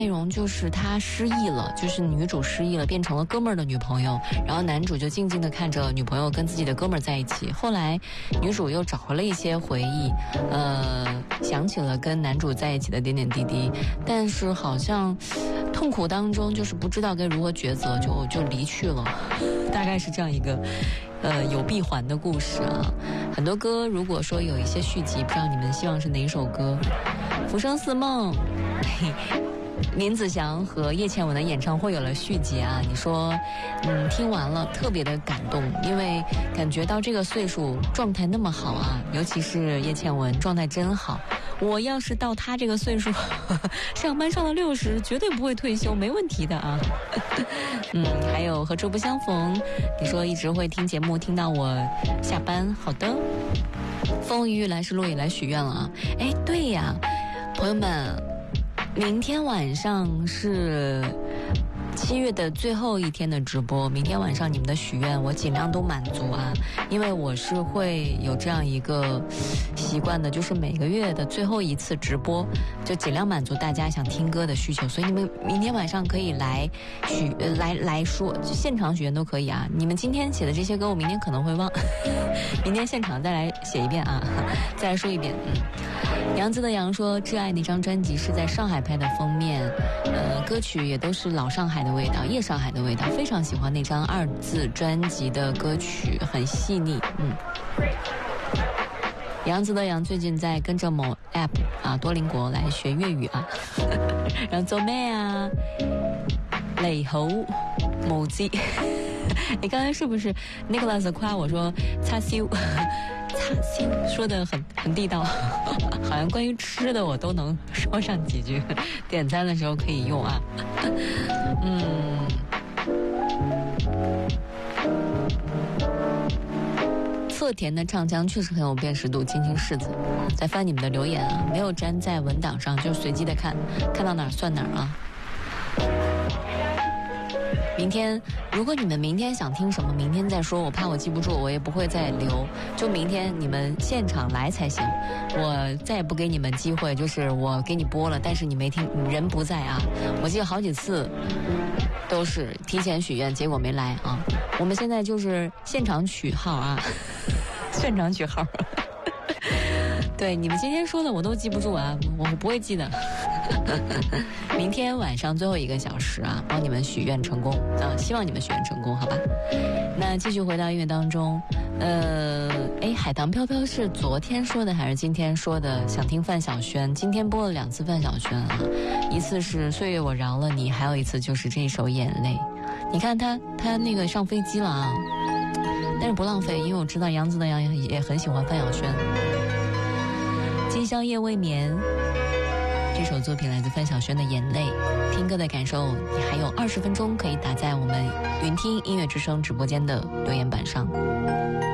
内容就是他失忆了，就是女主失忆了，变成了哥们儿的女朋友，然后男主就静静地看着女朋友跟自己的哥们儿在一起。后来女主又找回了一些回忆，想起了跟男主在一起的点点滴滴，但是好像痛苦当中就是不知道该如何抉择，就离去了，大概是这样一个有闭环的故事啊。很多歌如果说有一些续集，不知道你们希望是哪一首歌？浮生似梦林子祥和叶倩文的演唱会有了续集啊，你说听完了特别的感动，因为感觉到这个岁数状态那么好啊，尤其是叶倩文状态真好。我要是到她这个岁数上班上到60，绝对不会退休，没问题的啊。还有何处不相逢，你说一直会听节目听到我下班，好的。风雨来时路也来许愿了啊。哎，对呀，朋友们，明天晚上是7月的最后一天的直播，明天晚上你们的许愿我尽量都满足啊，因为我是会有这样一个习惯的，就是每个月的最后一次直播就尽量满足大家想听歌的需求，所以你们明天晚上可以来说，就现场许愿都可以啊。你们今天写的这些歌我明天可能会忘明天现场再来写一遍啊，再来说一遍。杨子的杨说挚爱那张专辑是在上海拍的封面，歌曲也都是老上海的味道，夜上海的味道，非常喜欢那张2字专辑的歌曲，很细腻。杨子的杨最近在跟着某 app 啊多邻国来学粤语啊然后做咩啊你好無知你剛才是不是 Nicholas 誇我說叉燒說得很地道好像關於吃的我都能說上幾句，點餐的時候可以用啊。侧田的唱腔确实很有辨识度，金青柿子。再翻你们的留言啊，没有粘在文档上，就随机的看到哪儿算哪儿啊。明天如果你们明天想听什么，明天再说，我怕我记不住，我也不会再留，就明天你们现场来才行。我再也不给你们机会，就是我给你播了，但是你没听，你人不在啊。我记得好几次都是提前许愿，结果没来啊。我们现在就是现场取号啊现场取号对，你们今天说的我都记不住啊，我不会记得明天晚上最后1个小时啊，帮你们许愿成功啊，希望你们许愿成功，好吧？那继续回到音乐当中，海棠飘飘是昨天说的还是今天说的？想听范晓萱，今天播了2次范晓萱啊，一次是岁月我饶了你，还有一次就是这首眼泪。你看他那个上飞机了啊，但是不浪费，因为我知道杨子的杨也很喜欢范晓萱。今宵夜未眠，这首作品来自范晓萱的眼泪。听歌的感受你还有20分钟可以打在我们云听音乐之声直播间的留言板上。